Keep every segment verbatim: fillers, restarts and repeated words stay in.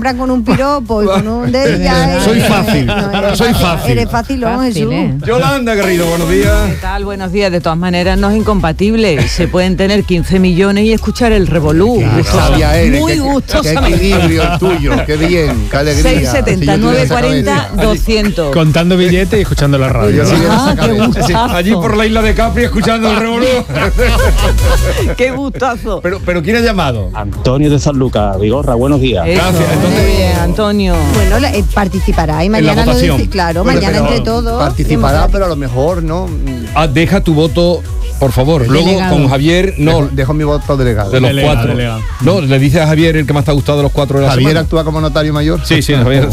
compran con un piropo y con un de ya Soy fácil, no, soy fácil. Eres facilón, Jesús. ¿eh? Yolanda Garrido, buenos días. ¿Qué tal? Buenos días. De todas maneras, no es incompatible. Se pueden tener quince millones y escuchar el revolú. Sabía él, Muy qué, gustosamente. qué equilibrio el tuyo, qué bien, qué alegría. seis setenta, nueve cuarenta, doscientos. Contando billetes y escuchando la radio. Ah, qué gustazo. Allí por la isla de Capri escuchando el revolú. Qué gustazo. Pero, pero ¿quién ha llamado? Antonio de San Lucas, Vigorra, buenos días. Eso, Gracias. Entonces- muy bien, Antonio. Bueno, la- eh, participará y mañana lo votación. dice, claro, Bueno, mañana pero entre todos. participará, pero a lo mejor no. Ah, deja tu voto, por favor. Luego Delegado. con Javier, no, Dejo, dejo mi voto delegado. de los Delegado, cuatro. delegado. No, le dices a Javier el que más te ha gustado de los cuatro de la Javier semana. actúa como notario mayor. Sí, sí, Javier.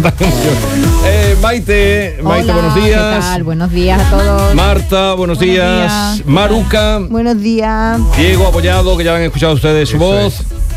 eh, Maite, Maite, Hola, buenos días. ¿qué tal? Buenos días a todos. Marta, buenos, Buenos días. días. Maruca, Buenos días. Diego Apoyado, que ya han escuchado ustedes su voz.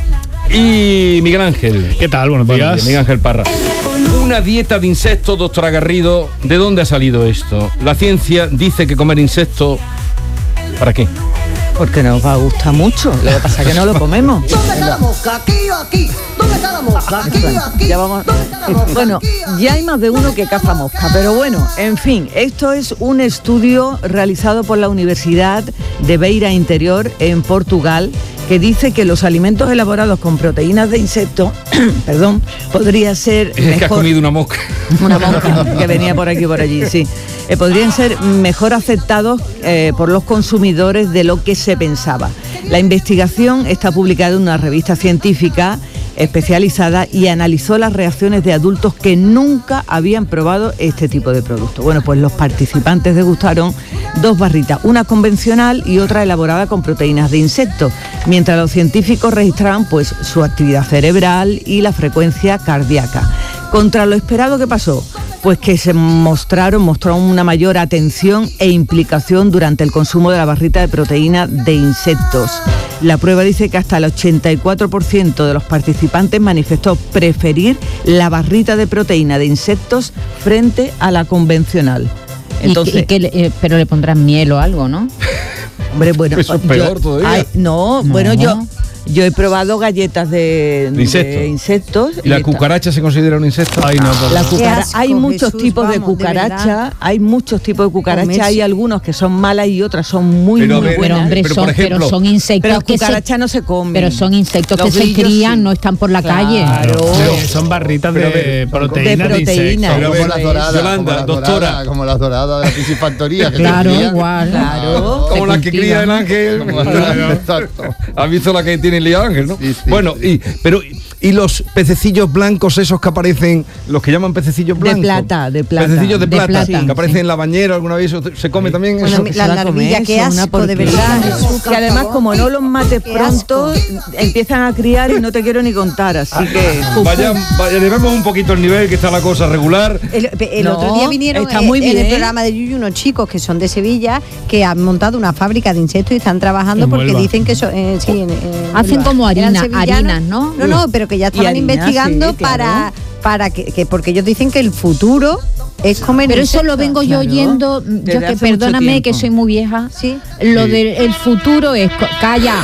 Y Miguel Ángel. ¿Qué tal? Buenos Buenos días. días, Miguel Ángel Parra. Una dieta de insectos, doctora Garrido. ¿De dónde ha salido esto? La ciencia dice que comer insectos... ¿Para qué? Porque nos va a gustar mucho. Lo que pasa es que no lo comemos. ¿Dónde está la mosca? ¿Aquí o aquí? ¿Dónde está la mosca? ¿Aquí o aquí? Ya vamos. ¿Dónde está la mosca? Bueno, ¿Aquí o aquí? ya hay más de uno que caza mosca, pero bueno, en fin, esto es un estudio realizado por la Universidad de Beira Interior en Portugal que dice que los alimentos elaborados con proteínas de insectos, perdón, podría ser Es que has mejor. comido una mosca. Una mosca que venía por aquí y por allí, sí. Eh, podrían ser mejor aceptados eh, por los consumidores de lo que se pensaba. La investigación está publicada en una revista científica especializada y analizó las reacciones de adultos que nunca habían probado este tipo de producto. Bueno, pues los participantes degustaron dos barritas, una convencional y otra elaborada con proteínas de insectos, mientras los científicos registraban pues su actividad cerebral y la frecuencia cardíaca. Contra lo esperado, ¿qué pasó? Pues que se mostraron, mostraron una mayor atención e implicación durante el consumo de la barrita de proteína de insectos. La prueba dice que hasta el ochenta y cuatro por ciento de los participantes manifestó preferir la barrita de proteína de insectos frente a la convencional. Entonces, y, y que le, eh, pero le pondrán miel o algo, ¿no? Hombre, bueno, eso es peor yo, todavía. Ay, no, No. bueno, yo... Yo he probado galletas de, ¿De insectos? de insectos. ¿Y la cucaracha se considera un insecto? Ay, no, por La favor. cucara- asco, hay muchos Jesús, tipos de vamos, de cucaracha, verdad. hay muchos tipos de cucaracha, Comerse. hay algunos que son malas y otras son muy, Pero a muy ver, Pero buenas. hombre, Pero, son, por ejemplo, pero son insectos Pero las que se, cucarachas no se comen. pero son insectos Los que se grillos crían, sí. no están por la calle. Claro. Sí, son barritas Pero a de ver, proteínas de de, proteína. insectos. Pero a ver, Como las doradas, Yolanda, como las doctora. doradas, como las doradas de la piscifactoría. que Claro, se crían. igual. Claro. Como la que cultivan. cría el Ángel. Exacto. ¿Has visto la que tiene el Ángel, no? Sí, sí, bueno, sí. y pero y los pececillos blancos esos que aparecen, los que llaman pececillos De blancos. plata, de plata. Pececillos de De plata, plata, que aparecen sí. en la bañera alguna vez, ¿eso se come también Bueno, eso? mi- Se la va a comer larvilla, qué eso, una asco, de porquería. verdad, Jesús, Que además, por como no los mates Qué pronto, asco. empiezan a criar y no te quiero ni contar, así que... Vaya, vaya, elevemos un poquito el nivel, que está la cosa regular. El, el No, otro día vinieron está eh, muy en el bien. programa de Yuyu unos chicos que son de Sevilla que han montado una fábrica de insectos y están trabajando En porque Huelva. dicen que son, eh, sí, en- en Hacen Huelva. como Eran harina- sevillanos. harinas, ¿no? No, no, pero que ya estaban harina, investigando sí, claro. para para que, que porque ellos dicen que el futuro es comer Pero eso lo insectos. vengo yo Claro, oyendo, yo desde que hace mucho perdóname tiempo. que soy muy vieja. Sí. Lo del el futuro es co- calla.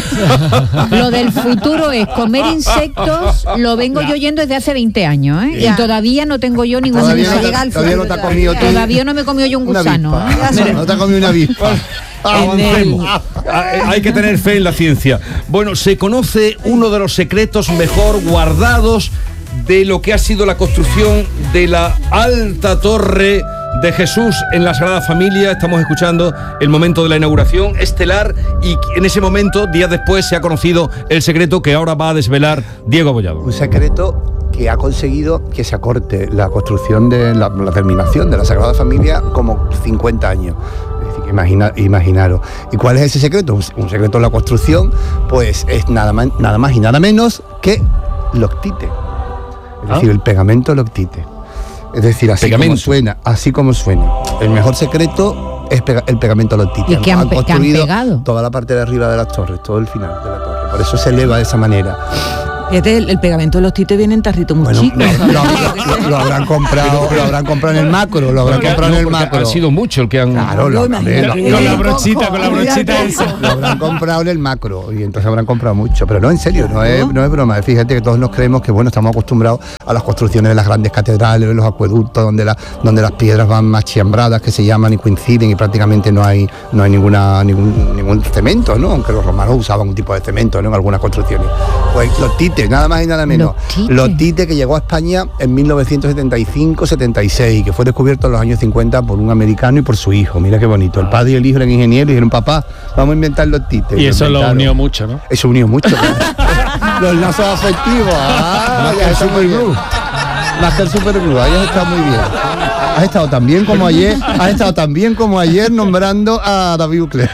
Lo del futuro es comer insectos, lo vengo yo oyendo desde hace veinte años, ¿eh? Ya. Y todavía no tengo yo ningún Todavía, no no, llega al todavía no te futuro ha comido tú Todavía no me he comido yo un una gusano. avispa. ¿eh? No te ha comido una avispa. Avancemos. Ah, eh, Hay que tener fe en la ciencia. Bueno, se conoce uno de los secretos mejor guardados de lo que ha sido la construcción de la alta torre de Jesús en la Sagrada Familia. Estamos escuchando el momento de la inauguración estelar y en ese momento, días después, se ha conocido el secreto que ahora va a desvelar Diego Abollado. Un secreto que ha conseguido que se acorte la construcción de la, la terminación de la Sagrada Familia como cincuenta años. Es decir, que imagina, imaginaros. ¿Y cuál es ese secreto? Un, un secreto de la construcción, pues es nada más, nada más y nada menos que Loctite. Es decir, ¿Ah? el pegamento Loctite. Es decir, así Pegamento. como suena, así como suena. El mejor secreto es pega- el pegamento Loctite. ¿Y qué han pe- qué han construido pegado? toda la parte de arriba de las torres, todo el final de la torre. Por eso se eleva de esa manera. Fíjate, el, el pegamento de los tites viene en tarrito muy Bueno, chico. lo, lo- lo habrán comprado, lo habrán comprado en el macro, lo habrán Porque- comprado en no, el porque macro. Han sido muchos el que han... Claro, lo, imagínate. lo- Con la lo- brochita, con la brochita esa. lo habrán comprado en el macro y entonces habrán comprado mucho, pero no, en serio, no es, no es broma. Fíjate que todos nos creemos que bueno, estamos acostumbrados a las construcciones de las grandes catedrales, de los acueductos, donde, la, donde las piedras van machiambradas, que se llaman y coinciden y prácticamente no hay, no hay ninguna, ningún, ningún cemento, ¿no? Aunque los romanos usaban un tipo de cemento, ¿no? En algunas construcciones. Pues los tites, nada más y nada menos. Los tites. Los tites que llegó a España en mil novecientos setenta y cinco setenta y seis, que fue descubierto en los años cincuenta por un americano y por su hijo. Mira qué bonito. El padre y el hijo eran ingenieros y dijeron, papá, vamos a inventar los tites. Y eso lo inventaron. unió mucho, ¿no? Eso unió mucho. claro. Los lazos afectivos. Ah, ya está muy bien. Master Superglue, ahí has estado muy bien. Has estado tan bien como ayer, has estado tan bien como ayer nombrando a David Ucler.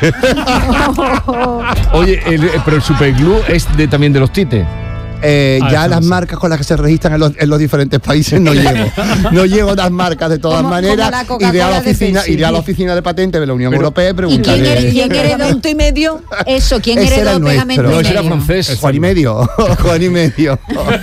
Oye, el- pero el superglue es de, también de los tites. Eh, Ah, ya eso las no sé. marcas con las que se registran en los, en los diferentes países no llego. No llego a las marcas de todas Como- maneras. como la Coca-Cola Iré a la de oficina, Pepsi. iré a la oficina de patentes de la Unión Pero- Europea y ¿Y preguntaré. quién eres? ¿Quién heredó? Pegamento y medio. Eso, ¿quién Ese era heredó el el nuestro. pegamento No, y ese era medio? francés. Juan y medio, Juan y medio.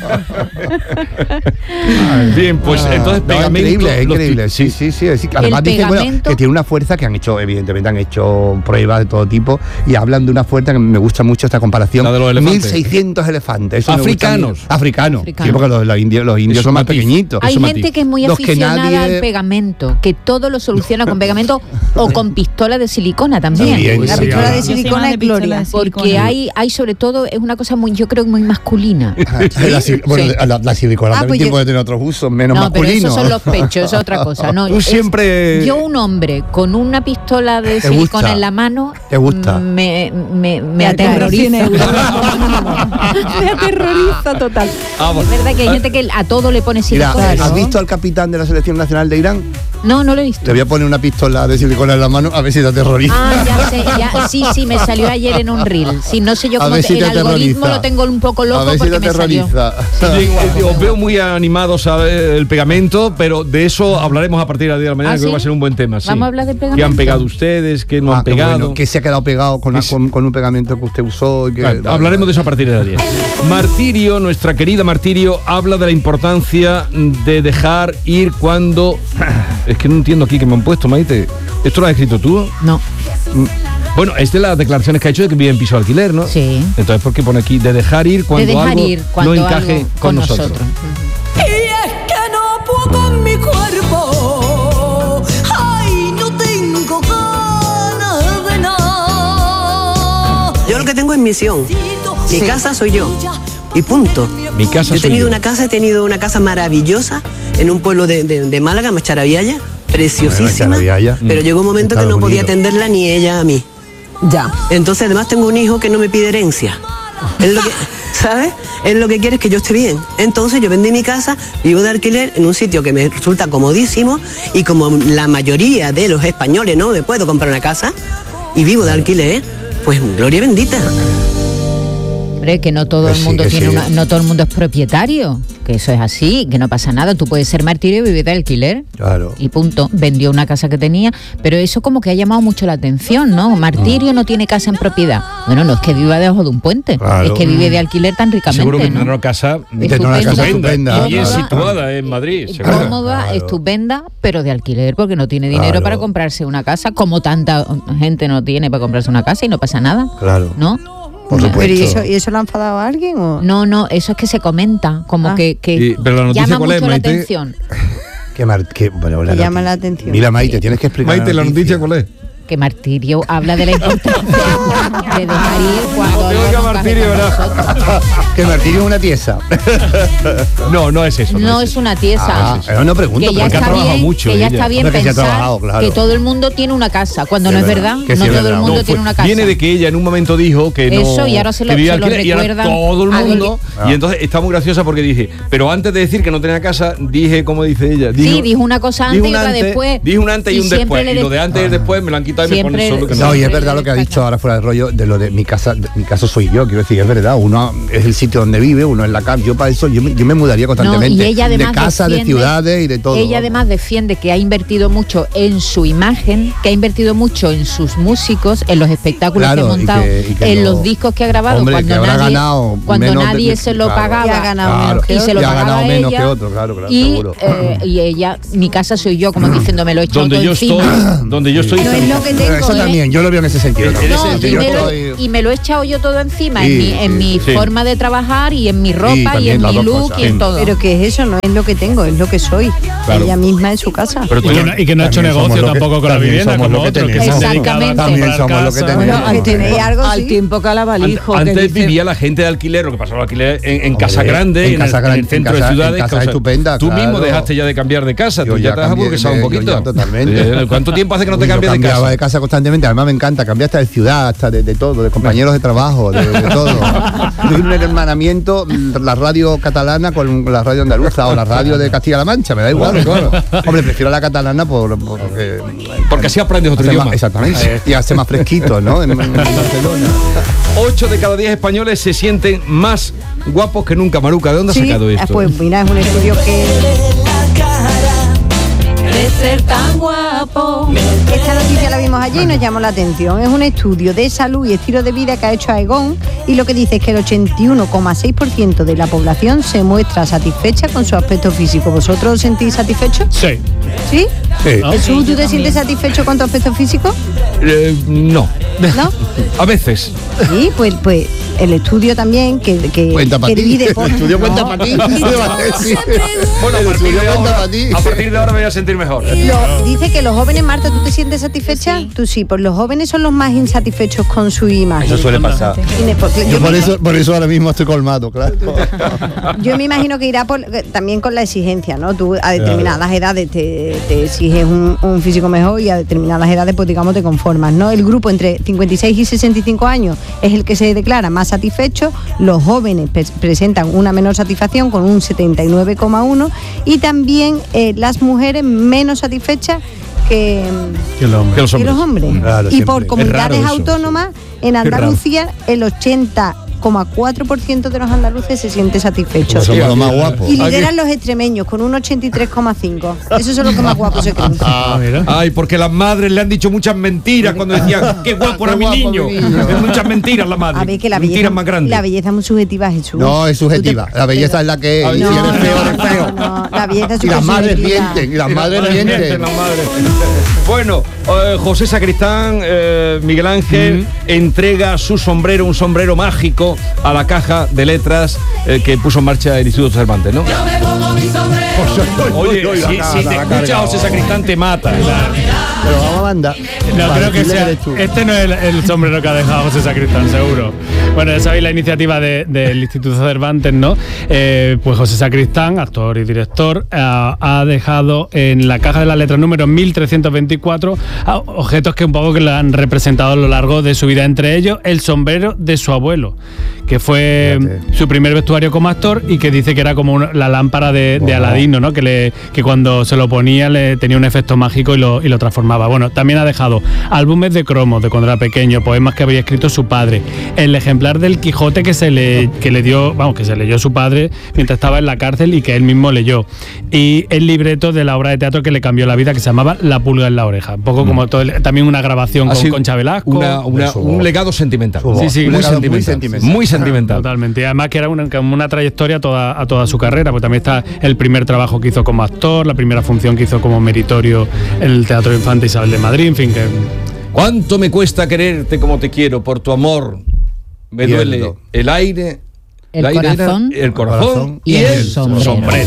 Bien, pues Ah, entonces no, pegamento... es increíble, es los increíble, tites. sí, sí, sí. es decir, además dicen bueno, pegamento- que tiene una fuerza que han hecho, evidentemente han hecho pruebas de todo tipo y hablan de una fuerza que me gusta mucho esta comparación. La de los elefantes. mil seiscientos elefantes. Eso me gusta Africanos. mucho. Africanos. Africanos. Sí, porque los, los indios, los indios Es son un más matiz. pequeñitos. Hay Eso, gente Mati. que es muy Los que aficionada nadie- al pegamento, que todo lo soluciona con pegamento o con pistola de silicona también. También, La sí, pistola ahora. de silicona es gloria. Porque hay, hay sobre todo, es una cosa muy, yo creo que muy masculina. La, si- bueno, Sí. la, la silicona Ah, también pues tiene- yo- puede tener otros usos, menos No, pero masculinos. esos son los pechos, eso es otra cosa. No, Tú es- siempre- yo un hombre con una pistola de Te silicona gusta. en la mano Te gusta. me, me, me Me aterroriza. cien euros. Me aterroriza total. Ah, Es verdad que hay gente que a todo le pone Mira, silicona. ¿has visto al capitán de la selección nacional de Irán? No, no lo he visto. Te voy a poner una pistola de silicona en la mano a ver si te aterroriza. Ah, ya sé, ya, sí, sí, me salió ayer en un reel. Sí, no sé yo A cómo ver te- si el te algoritmo aterroriza. lo tengo un poco a loco ver si porque te me salió. aterroriza. Bien, eh, os veo muy animados a ver el pegamento, pero de eso hablaremos a partir de la de la mañana, ¿Ah, creo que sí? va a ser un buen tema. Sí. Vamos a hablar del ¿Qué han pegamento? pegado ustedes? ¿Qué no Ah, han qué pegado? bueno, que se ha quedado pegado con, la- con, con un pegamento que usted usó. Y que, Vale, hablaremos de eso a partir de las diez. Martirio, nuestra querida Martirio, habla de la importancia de dejar ir cuando... Es que no entiendo aquí que me han puesto, Maite. ¿Esto lo has escrito tú? No, Bueno, es de las declaraciones que ha hecho de que vive en piso de alquiler, ¿no? sí. Entonces, ¿por qué pone aquí de dejar ir cuando de dejar algo ir cuando no encaje algo con, nosotros? Y es que no puedo con mi cuerpo. Ay, no tengo ganas de nada. Yo lo que tengo es misión. Mi casa soy yo. Y punto. Mi casa Yo he soy tenido yo. una casa, he tenido una casa maravillosa en un pueblo de, de, de Málaga, Macharavillaya, preciosísima. Bueno, Macharavillaya. Pero llegó un momento Está que no podía bonito. atenderla ni ella a mí. Ya. Entonces, además, tengo un hijo que no me pide herencia. Él lo que, ¿sabes? Él lo que quiere es que yo esté bien. Entonces, yo vendí mi casa, vivo de alquiler en un sitio que me resulta comodísimo y como la mayoría de los españoles no me puedo comprar una casa y vivo de alquiler, pues gloria bendita. Hombre, que no todo Pues el sí, mundo que tiene sí. una, no todo el mundo es propietario, que eso es así, que no pasa nada. Tú puedes ser martirio y vivir de alquiler. Claro. Y punto. Vendió una casa que tenía, pero eso como que ha llamado mucho la atención, ¿no? Martirio no tiene casa en propiedad. Bueno, no es que viva debajo de un puente, Claro. es que vive de alquiler tan ricamente, Seguro que ¿no? tendrá una casa Tendrá una casa Estupenda. estupenda. y bien Cómoda. situada en Madrid. seguro. Cómoda, Claro. estupenda, pero de alquiler porque no tiene dinero Claro. para comprarse una casa, como tanta gente no tiene para comprarse una casa y no pasa nada, Claro. ¿no? Por Ya. supuesto. Pero ¿y eso, ¿y eso lo ha enfadado a alguien o...? No, no, eso es que se comenta, como Ah. que, que Y- pero la noticia, llama ¿cuál es, mucho la Maite? atención. Que mar- que, bueno, Que llama noti- la atención. Mira, Maite, tienes que explicar. Maite, la noticia, ¿cuál es? Que Martirio habla de la importancia de dejar ir cuando Te algo oiga, no encaje Martirio, con ¿verdad? nosotros. Que Martirio es una tiesa. No, no es eso. No es una tiesa. Ah, eh, no pregunto, que ya porque ha está trabajado bien, mucho que ya ella. está bien Hombre, que sí ha pensar trabajado, claro. que todo el mundo tiene una casa, cuando Sí, no es es verdad, verdad, que sí, no es todo el verdad. mundo No, fue- tiene una casa. Viene de que ella en un momento dijo que no. Eso, y ahora se lo- que vivía se lo alquiler, y ahora recuerdan todo el a mundo. alguien. Y entonces está muy graciosa porque dije, pero antes de decir que no tenía casa, dije, ¿cómo dice ella? Sí, dijo una cosa antes dijo y un otra después. Dije un antes y, Y un siempre después. le Y de- lo de antes y el después me lo han quitado montar y me Siempre- ponen solo que no. No, y es verdad lo que ha dicho ahora fuera del rollo de lo de mi casa, de- mi casa soy yo, quiero decir, es verdad, uno es el sitio donde vive, uno es la casa, yo para eso, yo me, yo me mudaría constantemente, No, y ella además de casa, de defiende- ciudades y de todo. Ella además defiende que ha invertido mucho en su imagen, que ha invertido mucho en sus músicos, en los espectáculos Claro, que ha y montado, que- y que en lo- los discos que ha grabado, Hombre, cuando que habrá nadie, ganado cuando menos de- nadie se lo claro. pagaba Y ha ganado Claro, menos que y se lo y ha pagaba ganado menos ella, que otro, claro, claro, y, seguro. eh, y ella, mi casa soy yo, como diciendo, me lo he echado Donde todo yo encima. estoy, donde yo estoy. No es lo que tengo. Eso ¿eh? también, yo lo veo en ese sentido. En también. ese No, sentido, y, me yo lo, estoy- y me lo he echado yo todo encima, Sí, en mi, en sí, mi sí. forma de trabajar y en mi ropa y también en las mi dos look cosas. y en Sí. todo. Pero que es eso, no es lo que tengo, es lo que soy. Claro. Ella misma es su casa. Pero Y tú que no- no, y que no ha hecho También somos negocio lo que- tampoco con la también vivienda, somos como lo que otros que tenemos. se dedicaban a Exactamente. También comprar somos lo que casa. tenemos. Bueno, que tenéis algo, Al sí. tiempo que alaba al An- hijo. que Antes dice- vivía la gente de alquiler, lo que pasaba alquiler en, en Hombre, casa grande, en en, casa el, gran- en el centro en casa- de ciudades. en casa cosas. estupenda, Tú mismo claro. dejaste ya de cambiar de casa, Yo tú ya, ya te has cambié, aburguesado un yo poquito. ya totalmente. Eh, ¿Cuánto tiempo hace que no te Uy, yo cambias de cambiaba casa? de casa constantemente, además me encanta, cambié hasta de ciudad, hasta de, de todo, de compañeros de trabajo, de, de todo. Tuve un hermanamiento, la radio catalana con la radio andaluza o la radio de Castilla-La Mancha, me da igual, claro. Hombre, prefiero la catalana por, por- porque... Porque así aprendes otro hace idioma. más- exactamente, y hace más fresquito, ¿no? En, en Barcelona. Ocho de cada diez españoles se sienten más guapos que nunca. Maruca, ¿de dónde has Sí, sacado ah, esto? pues mira, es un estudio que... De ser tan guapo. Esta noticia la vimos ayer y nos llamó la atención. Es un estudio de salud y estilo de vida que ha hecho Aegon y lo que dice es que el ochenta y uno coma seis por ciento de la población se muestra satisfecha con su aspecto físico. ¿Vosotros os sentís satisfechos? Sí. ¿Sí? Sí. Jesús, ¿tú te sientes satisfecho con tu aspecto físico? Eh, no. ¿No? A veces. Sí, pues, pues el estudio también que, que, Cuenta para que ti. divide por... El estudio cuenta No. para ti. Sí. Bueno, a El partir, estudio de cuenta ahora, para ti. a partir de ahora me voy a sentir mejor. Lo- dice que los jóvenes, Marta, ¿tú te sientes satisfecha? Tú sí, pues los jóvenes son los más insatisfechos con su imagen. Eso suele pasar. Y ne- porque Yo yo, por me, eso, por eso ahora mismo estoy colmado, claro. yo me imagino que irá por, también con la exigencia, ¿no? Tú a determinadas edades te, te exiges un, un físico mejor y a determinadas edades, pues digamos, te conformas, ¿no? El grupo entre cincuenta y seis y sesenta y cinco años es el que se declara más satisfecho. Los jóvenes pre- presentan una menor satisfacción con un setenta y nueve coma uno y también eh, las mujeres menos satisfechas que, Que el hombre. Que los que hombres. los hombres. Claro, y siempre. por Es comunidades raro eso, autónomas, en raro. Andalucía el ochenta coma cuatro por ciento de los andaluces se siente satisfecho. Pues somos los más guapos. Y lideran los extremeños con un ochenta y tres coma cinco. Esos son los que más guapos se creen. Ah, mira. Ay, porque las madres le han dicho muchas mentiras cuando decían qué guapo era Qué mi guapo niño. mi niño. Es muchas mentiras la madre. A ver, que la mentiras belleza, más grandes. la belleza es muy subjetiva, Jesús. No, es subjetiva. La belleza es la que es. Y si No, eres feo, no, eres feo. no, no, la belleza es Y las súper madres subjetiva. mienten. Y las Y las madres madres mienten. mienten, las madres. Bueno, eh, José Sacristán, eh, Miguel Ángel, entrega su sombrero, un sombrero mágico, a la caja de letras eh, que puso en marcha el Instituto Cervantes, ¿no? Oye, si, si te escucha José Sacristán te mata. Pero vamos a mandar. No Para creo que quién sea. eres tú. Este no es el, el sombrero que ha dejado José Sacristán, seguro. Bueno, ya sabéis la iniciativa de- del Instituto Cervantes, ¿no? Eh, pues José Sacristán, actor y director, ha, ha dejado en la caja de las letras número mil trescientos veinticuatro a- objetos que un poco que le han representado a lo largo de su vida. Entre ellos, el sombrero de su abuelo, que fue Fíjate. su primer vestuario como actor y que dice que era como una- la lámpara de, de Wow. Aladino, ¿no? Que, le, que cuando se lo ponía le tenía un efecto mágico y lo, y lo transformaba. Bueno, también ha dejado álbumes de cromos de cuando era pequeño, poemas que había escrito su padre, el ejemplar del Quijote que se le, que le dio, vamos, que se leyó su padre mientras estaba en la cárcel y que él mismo leyó, y el libreto de la obra de teatro que le cambió la vida, que se llamaba La pulga en la oreja. Un poco como todo el- también una grabación Ha con sido Concha Velasco. una- una- Su un voz. legado sentimental. Su voz. Sí, sí, Un muy legado sentimental. sentimental. Muy sentimental. Totalmente. Y además que era una, como una trayectoria toda, a toda su carrera, pues también está el primer trabajo que hizo como actor, la primera función que hizo como meritorio en el Teatro Infante Isabel de Madrid, en fin, que... ¿Cuánto me cuesta quererte como te quiero? Por tu amor me Pierdo. duele el aire, El aire era corazón. el corazón corazón y, y el el sombrero. sombrero.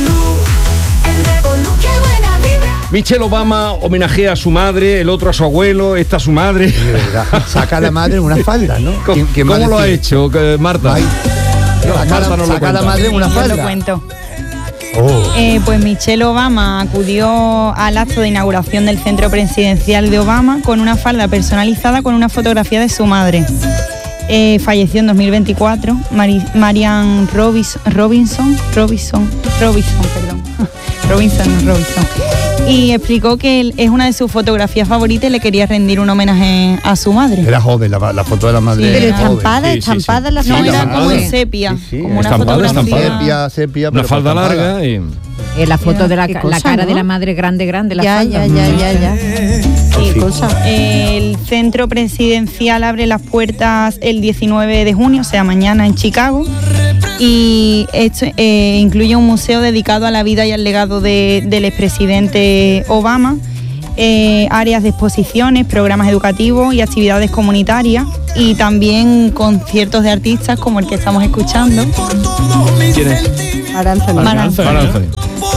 Michelle Obama homenajea a su madre, el otro a su abuelo, esta a su madre. De verdad. Saca a la madre en una falda, ¿no? ¿Cómo, ¿Quién- quién va a cómo lo ha decir? hecho, eh, Marta? Ay, Saca, Marta la, no lo saca a la cuenta. madre en una Yo falda. lo cuento. Oh. Eh, pues Michelle Obama acudió al acto de inauguración del centro presidencial de Obama con una falda personalizada con una fotografía de su madre. Eh, falleció en dos mil veinticuatro Mari- Marianne Robis- Robinson, Robinson, Robinson, perdón, Robinson, no, Robinson. y explicó que él, es una de sus fotografías favoritas y le quería rendir un homenaje a su madre. Era joven, la, la foto de la madre. Sí, pero era estampada, joven. estampada Sí, la sí, No, sí, era la como madre. en sepia, Sí, sí, como una estampada, fotografía. estampada. Sepia, sepia, Una pero falda estampada. larga y... Eh, la foto de la, Qué la cosa, cara ¿no? de la madre grande, grande, la Ya, falda. ya, ya, ya, ya. Sí, Sí. cosa. El centro presidencial abre las puertas el diecinueve de junio, o sea, mañana en Chicago. Y esto eh, incluye un museo dedicado a la vida y al legado de- del expresidente Obama, eh, áreas de exposiciones, programas educativos y actividades comunitarias, y también conciertos de artistas como el que estamos escuchando. ¿Quién es? Aránzano. Maranza. Para Anthony.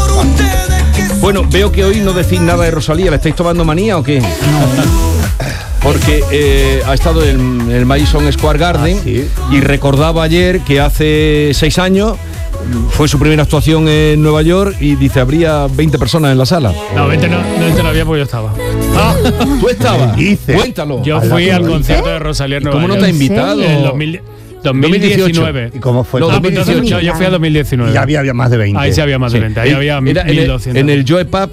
Bueno, veo que hoy no decís nada de Rosalía. ¿Le estáis tomando manía o qué? Porque eh, ha estado en el Madison Square Garden Ah, sí. y recordaba ayer que hace seis años fue su primera actuación en Nueva York y dice, habría veinte personas en la sala. No, veinte no, veinte no había porque yo estaba. ¿Tú estabas? Dice. Cuéntalo. Yo Ala, fui ¿qué al dice? concierto de Rosalía en ¿Y Nueva cómo no York. te ha invitado? En dos mil dos mil diecinueve. ¿Y cómo fue? No, Ah, todo? pues entonces dos mil dieciocho. yo, yo fui a dos mil diecinueve. Y ya había, había más de veinte. Ahí sí había más de Sí. veinte. Ahí había Era en el, mil doscientos. en el Joe Pub.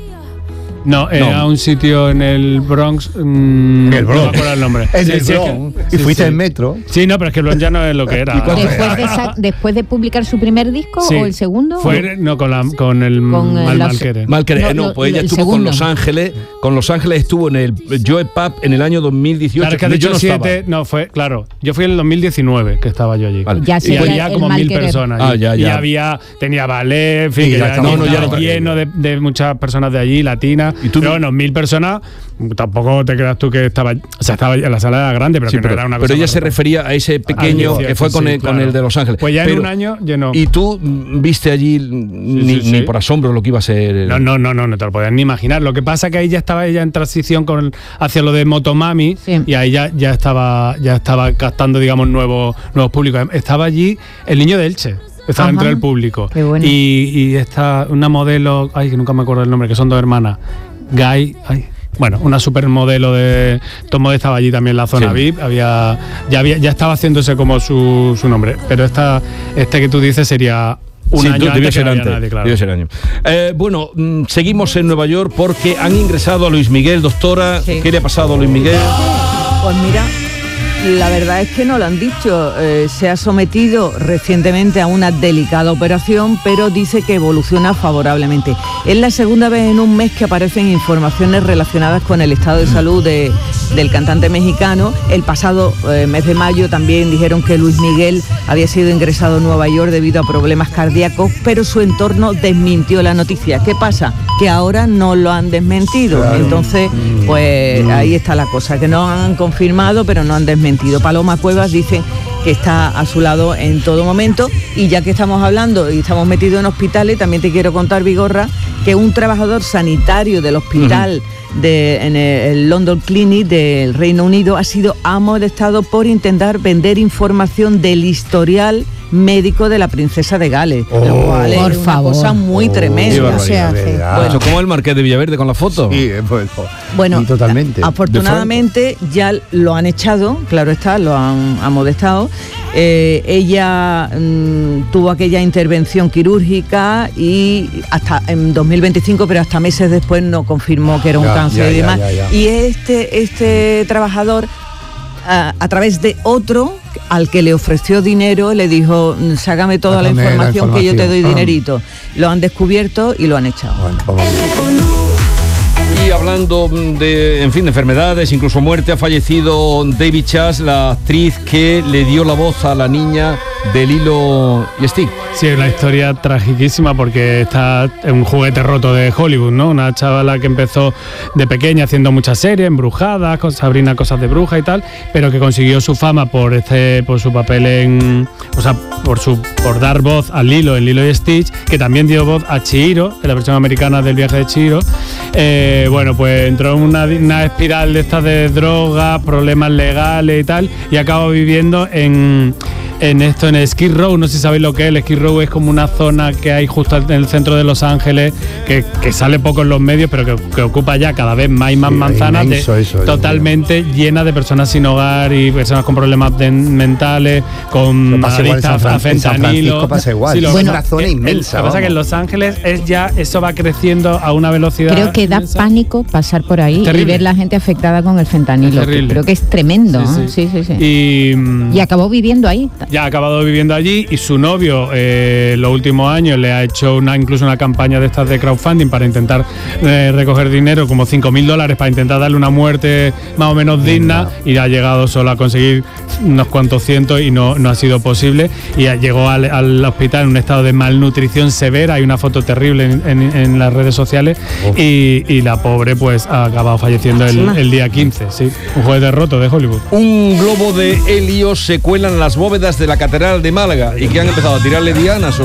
No, era No. un sitio en el Bronx. mm, En el Bronx. No me acuerdo el nombre. En Sí, el sí, es que- Bronx. sí, Y fuiste sí. en metro. Sí, no, pero es que el Bronx ya no es lo que era. Después de, sa- después de publicar su primer disco Sí. o el segundo. Fue, no, con, la, con el Con, eh, Mal las- Malquere. Mal que No, no, lo- pues ella el estuvo con segundo. Los Ángeles. Con Los Ángeles estuvo en el Joe Pub en el año dos mil dieciocho. Claro, es que ha yo dicho no estaba. siete, no fue, claro. Yo fui en el dos mil diecinueve que estaba yo allí. Vale. Ya Y sería había el como mal mil querer. personas. Ah, y- ya, Y ya. había, tenía ballet, en fin, Sí, que ya ya estaba no, no, ya no lleno de, de muchas personas de allí, latinas. ¿Y tú- pero bueno, mil personas, tampoco te creas tú que estaba, o sea, estaba la sala era grande, pero Sí, que pero, no era una pero cosa ella más se rota. refería a ese pequeño Al que fue con, dieciocho, el, sí, con claro. el de Los Ángeles. Pues ya en Pero- un año llenó. Y tú mm, viste allí ni, sí, sí. ni por asombro lo que iba a ser. el- No, no, no, no, no te lo podías ni imaginar. Lo que pasa que ahí ya estaba ella en transición con hacia lo de Motomami, Sí. y ahí ya, ya estaba ya estaba captando, digamos, nuevos nuevos públicos. Estaba allí el niño de Elche. Estaba Ajá. entre el público. Qué bueno. Y, y esta, una modelo, ay, que nunca me acuerdo el nombre, que son dos hermanas. Guy, ay. Bueno, una supermodelo de Tomo estaba allí también en la zona Sí. V I P, había ya había ya estaba haciéndose como su, su nombre, pero esta este que tú dices sería un Sí, año debió antes que ser no había antes, nadie, claro. debió ser año. Eh, bueno, mm, seguimos en Nueva York porque han ingresado a Luis Miguel, doctora. Sí. ¿Qué le ha pasado a Luis Miguel? Pues mira, la verdad es que no lo han dicho. Eh, se ha sometido recientemente a una delicada operación, pero dice que evoluciona favorablemente. Es la segunda vez en un mes que aparecen informaciones relacionadas con el estado de salud de- del cantante mexicano. El pasado eh, mes de mayo también dijeron que Luis Miguel había sido ingresado a Nueva York debido a problemas cardíacos, pero su entorno desmintió la noticia. ¿Qué pasa? Que ahora no lo han desmentido. Claro. Entonces, pues ahí está la cosa, que no han confirmado, pero no han desmentido. Paloma Cuevas dice que está a su lado en todo momento, y ya que estamos hablando y estamos metidos en hospitales, también te quiero contar, Vigorra, que un trabajador sanitario del hospital de, en el London Clinic del Reino Unido ha sido amonestado por intentar vender información del historial médico de la princesa de Gales, lo Oh. cual es Por una favor. cosa muy Oh, tremenda. qué No se barbaridad, hace. ¿verdad? Bueno. Eso como el Marqués de Villaverde con la foto. Sí, eh, pues, pues, Bueno, y totalmente. a- afortunadamente ya lo han echado, claro está, lo han amonestado. Eh, ella mm, tuvo aquella intervención quirúrgica y hasta en dos mil veinticinco, pero hasta meses después no confirmó que era un Ya, cáncer ya, y ya, demás. ya, ya. Y este, este trabajador, a, a través de otro al que le ofreció dinero, le dijo, "Mm, sácame toda la Sácame la información, que yo te doy información". Ah. dinerito. Lo han descubierto y lo han echado. Bueno, pues vamos. Y hablando mm, de, en fin, de enfermedades, incluso muerte, ha fallecido David Chas, la actriz que le dio la voz a la niña de Lilo y Stitch. Sí, es una historia tragiquísima porque está en un juguete roto de Hollywood, ¿no? Una chavala que empezó de pequeña haciendo muchas series, Embrujadas, con Sabrina, cosas de bruja y tal, pero que consiguió su fama por este, por su papel en, o sea, por su, por dar voz a Lilo en Lilo y Stitch, que también dio voz a Chihiro en la versión americana del viaje de Chihiro. Eh, bueno, pues entró en una, una espiral de estas de drogas, problemas legales y tal, y acaba viviendo en en esto, en el Skid Row. No sé si sabéis lo que es. El Skid Row es como una zona que hay justo en el centro de Los Ángeles, que, que sale poco en los medios, pero que, que ocupa ya cada vez más y más Sí, manzanas, inmenso de, eso, totalmente llena de personas sin hogar y personas con problemas de- mentales, con Pasa igual en adictas San a Fran- en San fentanilo. Francisco pasa igual. lo- Es bueno, una zona el- el- inmensa, Lo que pasa es que en vamos. Los Ángeles es ya, eso va creciendo a una velocidad. Creo que da inmensa. pánico pasar por ahí y Terrible. ver la gente afectada con el fentanilo. Es terrible. Creo que es tremendo. Sí, ¿eh? sí. Sí, sí, sí. Y, mm, Y acabó viviendo ahí. ya ha acabado viviendo allí y su novio eh, los últimos años le ha hecho una incluso una campaña de estas de crowdfunding para intentar eh, recoger dinero, como cinco mil dólares para intentar darle una muerte más o menos digna, y ha llegado solo a conseguir unos cuantos cientos y no, no ha sido posible, y ya llegó al, al hospital en un estado de malnutrición severa. Hay una foto terrible en, en- en las redes sociales y, y la pobre pues ha acabado falleciendo el, el día quince, sí, un jueves de roto de Hollywood. Un globo de helio se cuela en las bóvedas de la Catedral de Málaga y que han empezado a tirarle dianas o...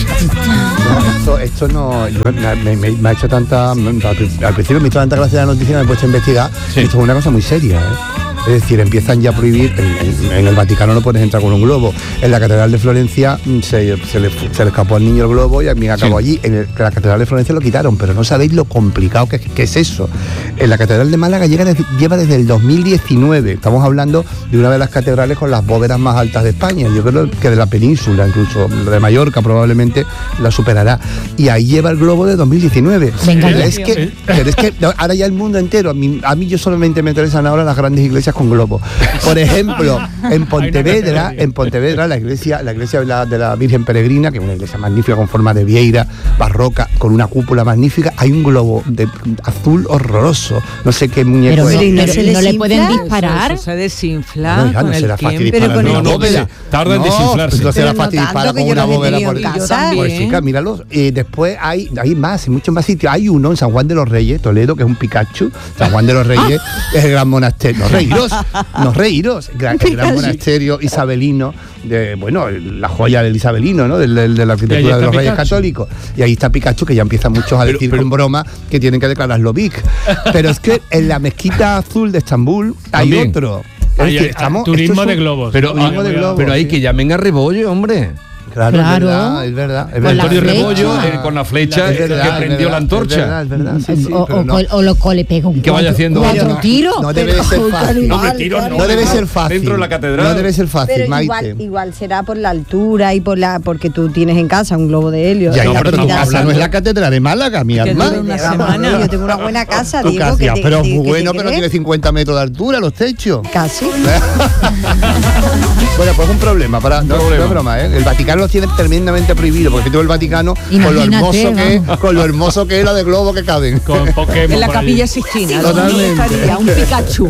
No, esto, esto no. yo- me, me- me ha hecho tanta. me- Al principio me hizo tanta gracia la noticia, me he puesto a investigar. Sí. Esto es una cosa muy seria, ¿eh? Es decir, empiezan ya a prohibir. En, en- en el Vaticano no puedes entrar con un globo. En la Catedral de Florencia mm, se, se le, fu- se le escapó al niño el globo y a mí acabó Sí. allí. En el- la Catedral de Florencia lo quitaron, pero no sabéis lo complicado que, que es eso. En la Catedral de Málaga llega desde- lleva desde el dos mil diecinueve. Estamos hablando de una de las catedrales con las bóvedas más altas de España. Yo creo que de la península, incluso la de Mallorca probablemente la superará. Y ahí lleva el globo de dos mil diecinueve. Venga, pero ya. es que, pero es que no, ahora ya el mundo entero, a mí, a mí yo solamente me interesan ahora las grandes iglesias con globo. Por ejemplo, en Pontevedra, en Pontevedra, la iglesia, la iglesia de la, de la Virgen Peregrina, que es una iglesia magnífica con forma de vieira, barroca, con una cúpula magnífica, hay un globo de azul horroroso. No sé qué muñeco Pero, es. no, ¿y no pero se no le desinfla? pueden Eso, disparar. eso se desinfla No, hija, con no el será fácil tiempo. disparar Pero con con una el- bóveda. No, se- tarda en No, desinflarse. pues no será Pero no fácil tanto, disparar que con yo una los he bóveda tenido por en yo casa. también. Pues chica, míralos. Y después hay, hay más, en muchos más sitios. Hay uno en San Juan de los Reyes, Toledo, que es un Pikachu. San Juan de los Reyes es el gran monasterio. No reíros, no reíros. Gran- El gran monasterio isabelino, de, bueno, la joya del isabelino, ¿no? Del- del- de la Y ahí arquitectura de está los Reyes Pikachu. Católicos. Y ahí está Pikachu, que ya empiezan muchos a Pero- decir pero- con broma que tienen que declararlo Vic. Pero es que en la mezquita azul de Estambul hay También. otro. Es Ahí decir, hay- estamos- turismo esto es de un- globos. Pero, Turismo ah, de globo, pero hay sí. que llamen a Rebollo, hombre. Claro, Claro. es verdad, es verdad. Es Con verdad. la Antonio flecha. Rebollo eh, con la flecha Es verdad, que es prendió verdad, la antorcha. Es verdad, es verdad, sí, sí, o, pero o no. col- o lo co- le pega un ¿Qué vaya cuatro- haciendo? cuatro No, no, tiros. no debe ser fácil. No, me tiro, no. No debe ser fácil. Dentro de la catedral. No debe ser fácil, Pero Maite. igual, igual será por la altura y por la porque tú tienes en casa un globo de helio. Ya, y ya, la pero tu comida casa no sana. es la catedral de Málaga, mi Que alma. dura una Vamos, semana. Yo tengo una buena casa, Tu digo casa, que te- pero que- muy que bueno, te pero crees. tiene cincuenta metros de altura los techos. Casi. Bueno, pues un problema, para, no, problema. no es broma, ¿eh? El Vaticano lo tiene tremendamente prohibido, porque todo el Vaticano, con lo, Imagínate, hermoso que, vamos. con lo hermoso que es la de globo que caben. Con Pokémon En la por ahí. Capilla Sixtina, Totalmente. ¿dónde estaría? Un Pikachu.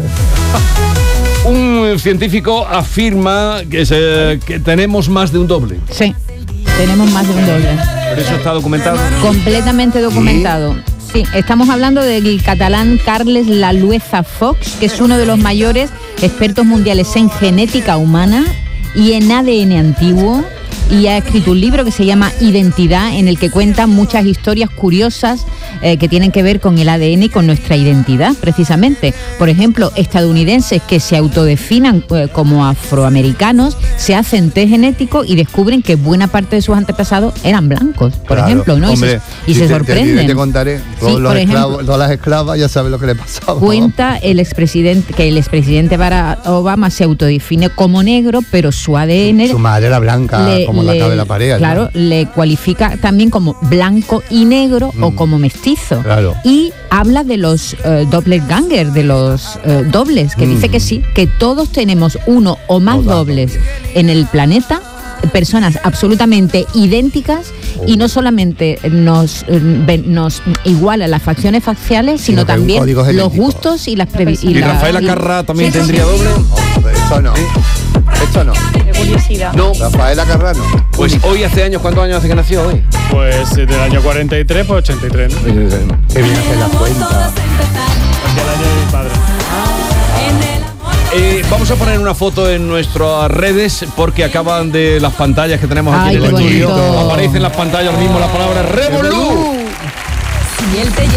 Un científico afirma que, se- que tenemos más de un doble. Sí, tenemos más de un doble. Pero eso está documentado. Completamente documentado. Sí, estamos hablando del catalán Carles Lalueza Fox, que es uno de los mayores expertos mundiales en genética humana y en A D N antiguo, y ha escrito un libro que se llama Identidad, en el que cuenta muchas historias curiosas eh, que tienen que ver con el A D N y con nuestra identidad, precisamente. Por ejemplo, estadounidenses que se autodefinan eh, como afroamericanos se hacen test genético y descubren que buena parte de sus antepasados eran blancos, por Claro, ejemplo, ¿no? hombre, y se, y si se te- te- sorprenden. Te, contaré, todos Sí, los por ejemplo, esclavos, todas las esclavas ya sabes lo que le pasaba. Cuenta el expresidente que el expresidente Barack Obama se autodefine como negro, pero su A D N Su madre era blanca, le- como la le- cabeza de la pared. claro, le cualifica también como blanco y negro o Mm. como mestizo. Claro. Y habla de los eh, doppelganger, de los eh, dobles, que Mm. dice que sí, que todos tenemos uno o más Todas. dobles en el planeta, personas absolutamente idénticas, y no solamente nos, eh, ven- nos igualan las facciones faciales, Sino sino que hay un también código los genético. gustos y las ¿Y previsiones. Rafael Acarrá también Sí, sí, tendría sí. doble? Hombre, esto no. Esto no. Qué curiosidad. No. Rafael Acarrá no. Pues hoy hace años, ¿cuántos años hace que nació hoy? Pues eh, del año cuarenta y tres, pues ochenta y tres, ¿no? Qué bien hacer la cuenta. Hacia el año de mi padre. Eh, vamos a poner una foto en nuestras redes porque acaban de las pantallas que tenemos aquí Ay, en el qué estudio. bonito. Aparece en las pantallas ahora mismo la palabra Revolú.